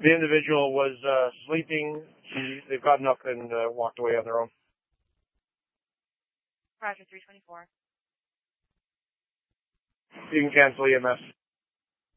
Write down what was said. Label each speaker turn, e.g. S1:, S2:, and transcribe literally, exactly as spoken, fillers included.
S1: The individual was uh, sleeping. He, they've gotten up and uh, walked away on their own.
S2: Roger, three twenty-four.
S1: You can cancel E M S.